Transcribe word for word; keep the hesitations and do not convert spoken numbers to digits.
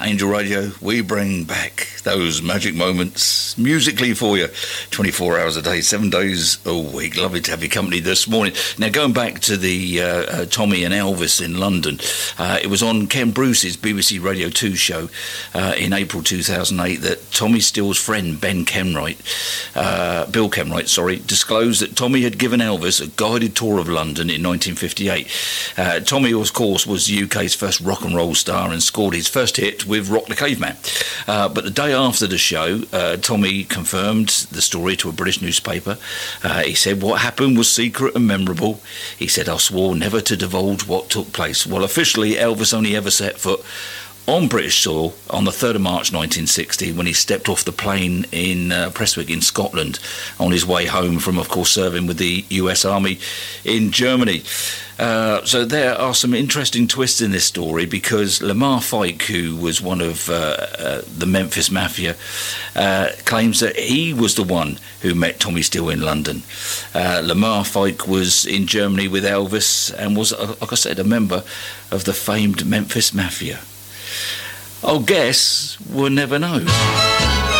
Angel Radio, we bring back those magic moments musically for you, twenty-four hours a day, seven days a week. Lovely to have your company this morning. Now, going back to the uh, uh, Tommy and Elvis in London, uh, it was on Ken Bruce's B B C Radio two show uh, in April two thousand eight that Tommy Steele's friend Ben Kenwright, uh, Bill Kenwright, sorry, disclosed that Tommy had given Elvis a guided tour of London in nineteen fifty-eight. Uh, Tommy, of course, was the U K's first rock and roll star and scored his first hit with Rock the Caveman. Uh, but the day after the show, uh, Tommy confirmed the story to a British newspaper. Uh, he said, "What happened was secret and memorable." He said, "I swore never to divulge what took place." Well, officially, Elvis only ever set foot on British soil on the third of March nineteen sixty when he stepped off the plane in uh, Prestwick in Scotland on his way home from, of course, serving with the U S Army in Germany. Uh, so there are some interesting twists in this story because Lamar Fike, who was one of uh, uh, the Memphis Mafia, uh, claims that he was the one who met Tommy Steele in London. Uh, Lamar Fike was in Germany with Elvis and was, uh, like I said, a member of the famed Memphis Mafia. I'll guess we'll never know.